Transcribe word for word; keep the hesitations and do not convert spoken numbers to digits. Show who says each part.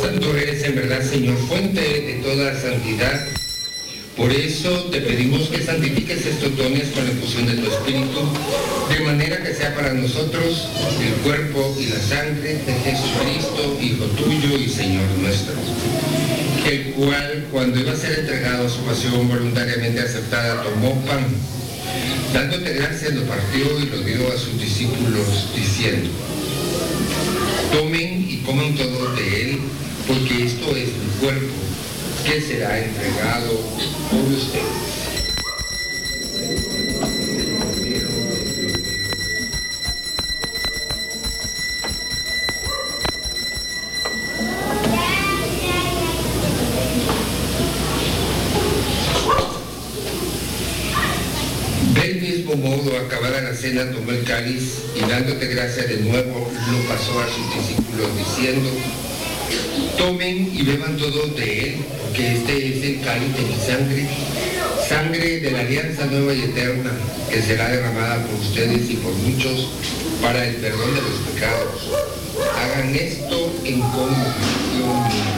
Speaker 1: Santo eres en verdad, Señor, fuente de toda santidad. Por eso te pedimos que santifiques estos dones con la infusión de tu Espíritu, de manera que sea para nosotros el cuerpo y la sangre de Jesucristo, Hijo tuyo y Señor nuestro, el cual, cuando iba a ser entregado a su pasión voluntariamente aceptada, tomó pan, dándote gracias, lo partió y lo dio a sus discípulos, diciendo: tomen y coman todos de él, porque esto es mi cuerpo, que será entregado por ustedes. Del mismo modo, acabada la cena, tomó el cáliz y dándote gracia de nuevo, lo pasó a sus discípulos diciendo: tomen y beban todos de él, porque este es el cáliz de mi sangre, sangre de la alianza nueva y eterna, que será derramada por ustedes y por muchos para el perdón de los pecados. Hagan esto en conmemoración mía.